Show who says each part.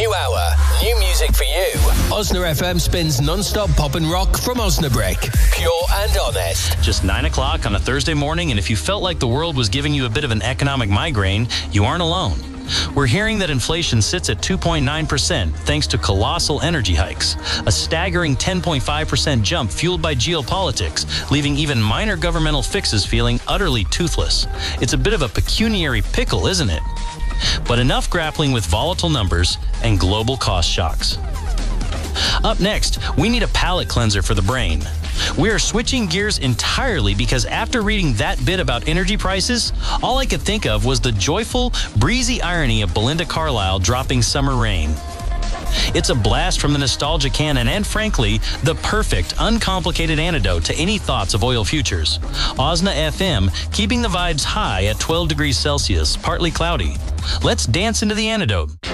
Speaker 1: new hour. New music for you. Osna FM spins non-stop pop and rock from Osnabrück. Pure and honest.
Speaker 2: Just 9 o'clock on a Thursday morning, and if you felt like the world was giving you a bit of an economic migraine, you aren't alone. We're hearing that inflation sits at 2.9% thanks to colossal energy hikes, a staggering 10.5% jump fueled by geopolitics, leaving even minor governmental fixes feeling utterly toothless. It's a bit of a pecuniary pickle, isn't it? But enough grappling with volatile numbers and global cost shocks. Up next, we need a palate cleanser for the brain. We are switching gears entirely because after reading that bit about energy prices, all I could think of was the joyful, breezy irony of Belinda Carlisle dropping Summer Rain. It's a blast from the nostalgia canon and, frankly, the perfect, uncomplicated antidote to any thoughts of oil futures. Osna FM, keeping the vibes high at 12 degrees Celsius, partly cloudy. Let's dance into the antidote.